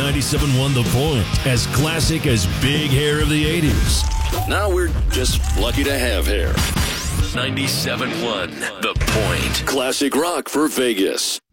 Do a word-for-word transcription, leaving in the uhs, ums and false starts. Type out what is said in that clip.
ninety-seven point one The Point, as classic as big hair of the eighties. Now we're just lucky to have hair. ninety-seven point one The Point. Classic rock for Vegas.